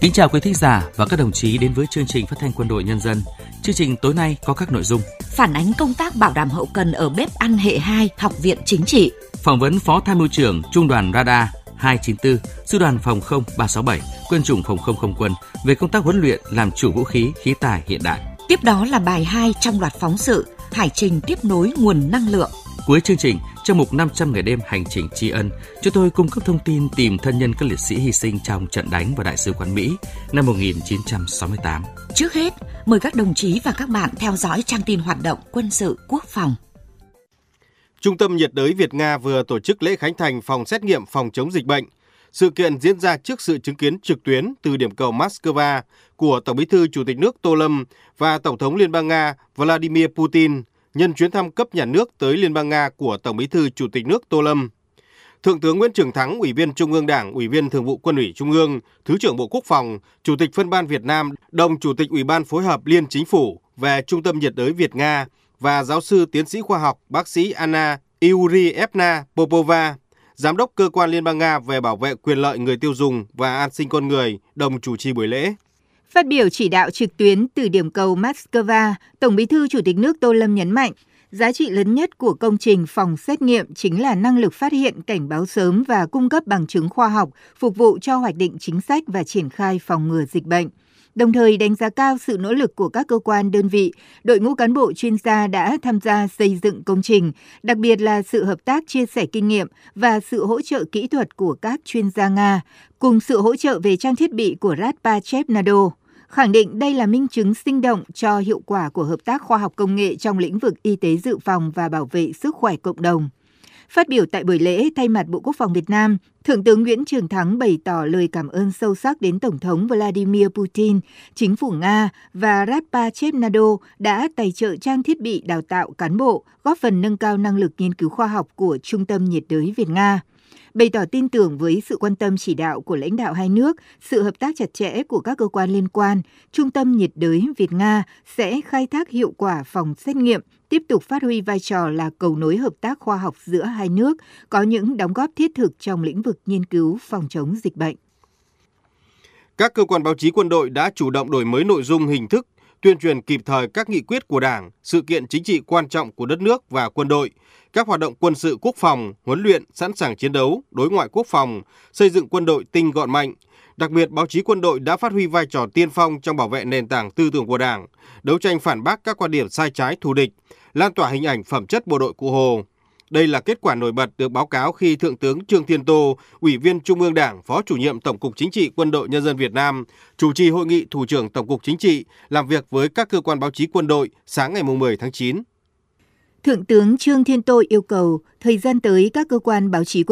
Kính chào quý thính giả và các đồng chí đến với chương trình phát thanh Quân đội Nhân dân. Chương trình tối nay có các nội dung: phản ánh công tác bảo đảm hậu cần ở bếp ăn hệ 2 Học viện Chính trị, phỏng vấn Phó Tham mưu trưởng Trung đoàn Radar 294, Sư đoàn Phòng không 367, Quân chủng Phòng không Không quân về công tác huấn luyện làm chủ vũ khí khí tài hiện đại. Tiếp đó là bài 2 trong loạt phóng sự Hải trình tiếp nối nguồn năng lượng. Cuối chương trình, trong mục 500 ngày đêm hành trình tri ân, chúng tôi cung cấp thông tin tìm thân nhân các liệt sĩ hy sinh trong trận đánh vào Đại sứ quán Mỹ năm 1968. Trước hết, mời các đồng chí và các bạn theo dõi trang tin hoạt động quân sự quốc phòng. Trung tâm nhiệt đới Việt-Nga vừa tổ chức lễ khánh thành phòng xét nghiệm phòng chống dịch bệnh. Sự kiện diễn ra trước sự chứng kiến trực tuyến từ điểm cầu Moscow của Tổng Bí thư Chủ tịch nước Tô Lâm và Tổng thống Liên bang Nga Vladimir Putin nhân chuyến thăm cấp nhà nước tới Liên bang Nga của Tổng Bí thư Chủ tịch nước Tô Lâm. Thượng tướng Nguyễn Trường Thắng, Ủy viên Trung ương Đảng, Ủy viên Thường vụ Quân ủy Trung ương, Thứ trưởng Bộ Quốc phòng, Chủ tịch Phân ban Việt Nam, đồng Chủ tịch Ủy ban phối hợp Liên Chính phủ về Trung tâm nhiệt đới Việt-Nga và giáo sư tiến sĩ khoa học bác sĩ Anna Yurievna Popova, Giám đốc Cơ quan Liên bang Nga về bảo vệ quyền lợi người tiêu dùng và an sinh con người, đồng chủ trì buổi lễ. Phát biểu chỉ đạo trực tuyến từ điểm cầu Moscow, Tổng Bí thư Chủ tịch nước Tô Lâm nhấn mạnh, giá trị lớn nhất của công trình phòng xét nghiệm chính là năng lực phát hiện, cảnh báo sớm và cung cấp bằng chứng khoa học, phục vụ cho hoạch định chính sách và triển khai phòng ngừa dịch bệnh. Đồng thời đánh giá cao sự nỗ lực của các cơ quan đơn vị, đội ngũ cán bộ chuyên gia đã tham gia xây dựng công trình, đặc biệt là sự hợp tác chia sẻ kinh nghiệm và sự hỗ trợ kỹ thuật của các chuyên gia Nga, cùng sự hỗ trợ về trang thiết bị của Raspachevnado. Khẳng định đây là minh chứng sinh động cho hiệu quả của hợp tác khoa học công nghệ trong lĩnh vực y tế dự phòng và bảo vệ sức khỏe cộng đồng. Phát biểu tại buổi lễ, thay mặt Bộ Quốc phòng Việt Nam, Thượng tướng Nguyễn Trường Thắng bày tỏ lời cảm ơn sâu sắc đến Tổng thống Vladimir Putin, Chính phủ Nga và Raspachevnado đã tài trợ trang thiết bị đào tạo cán bộ, góp phần nâng cao năng lực nghiên cứu khoa học của Trung tâm nhiệt đới Việt-Nga. Bày tỏ tin tưởng với sự quan tâm chỉ đạo của lãnh đạo hai nước, sự hợp tác chặt chẽ của các cơ quan liên quan, Trung tâm nhiệt đới Việt-Nga sẽ khai thác hiệu quả phòng xét nghiệm, tiếp tục phát huy vai trò là cầu nối hợp tác khoa học giữa hai nước, có những đóng góp thiết thực trong lĩnh vực nghiên cứu phòng chống dịch bệnh. Các cơ quan báo chí quân đội đã chủ động đổi mới nội dung, hình thức, tuyên truyền kịp thời các nghị quyết của Đảng, sự kiện chính trị quan trọng của đất nước và quân đội, các hoạt động quân sự quốc phòng, huấn luyện, sẵn sàng chiến đấu, đối ngoại quốc phòng, xây dựng quân đội tinh gọn mạnh. Đặc biệt, báo chí quân đội đã phát huy vai trò tiên phong trong bảo vệ nền tảng tư tưởng của Đảng, đấu tranh phản bác các quan điểm sai trái thù địch, lan tỏa hình ảnh phẩm chất bộ đội Cụ Hồ. Đây là kết quả nổi bật được báo cáo khi Thượng tướng Trương Thiên Tô, Ủy viên Trung ương Đảng, Phó Chủ nhiệm Tổng cục Chính trị Quân đội Nhân dân Việt Nam, chủ trì hội nghị Thủ trưởng Tổng cục Chính trị, làm việc với các cơ quan báo chí quân đội sáng ngày 10 tháng 9. Thượng tướng Trương Thiên Tô yêu cầu thời gian tới các cơ quan báo chí